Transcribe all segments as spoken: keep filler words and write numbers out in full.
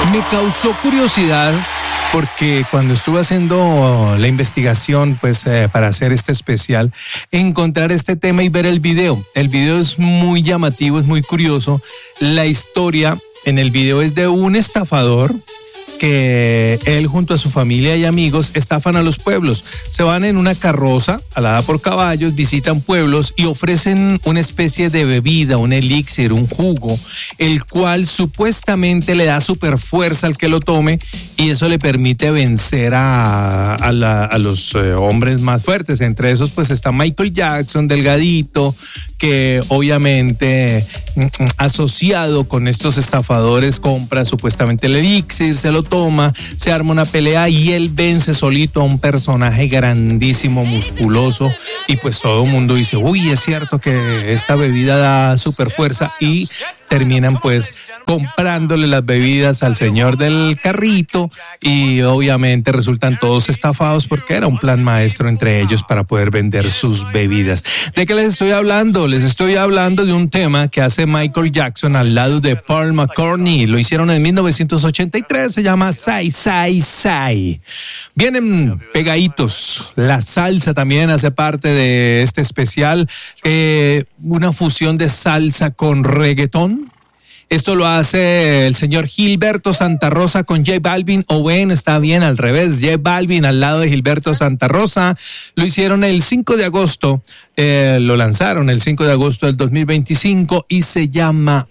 Me causó curiosidad porque cuando estuve haciendo la investigación, pues eh, para hacer este especial, encontrar este tema y ver el video. El video es muy llamativo, es muy curioso. La historia en el video es de un estafador que él junto a su familia y amigos estafan a los pueblos. Se van en una carroza alada por caballos, visitan pueblos y ofrecen una especie de bebida, un elixir, un jugo, el cual supuestamente le da super fuerza al que lo tome y eso le permite vencer a, a, la, a los eh, hombres más fuertes. Entre esos pues está Michael Jackson, delgadito, que obviamente asociado con estos estafadores compra supuestamente el elixir, se lo toma, se arma una pelea y él vence solito a un personaje grandísimo, musculoso, y pues todo el mundo dice, uy, es cierto que esta bebida da super fuerza, y terminan pues comprándole las bebidas al señor del carrito y obviamente resultan todos estafados porque era un plan maestro entre ellos para poder vender sus bebidas. ¿De qué les estoy hablando? Les estoy hablando de un tema que hace Michael Jackson al lado de Paul McCartney. Lo hicieron en mil novecientos ochenta y tres, se llama Sai Sai Sai. Vienen pegaditos. La salsa también hace parte de este especial, eh, una fusión de salsa con reggaetón. Esto lo hace el señor Gilberto Santa Rosa con J Balvin, o bueno, está bien al revés, J Balvin al lado de Gilberto Santa Rosa. Lo hicieron el cinco de agosto, eh, lo lanzaron el cinco de agosto del dos mil veinticinco y se llama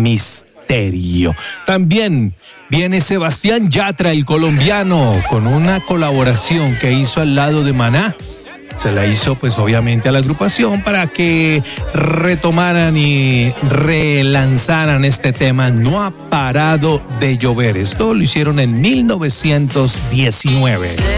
Misterio. También viene Sebastián Yatra, el colombiano, con una colaboración que hizo al lado de Maná. Se la hizo pues obviamente a la agrupación para que retomaran y relanzaran este tema No ha parado de llover. Esto lo hicieron en mil novecientos diecinueve.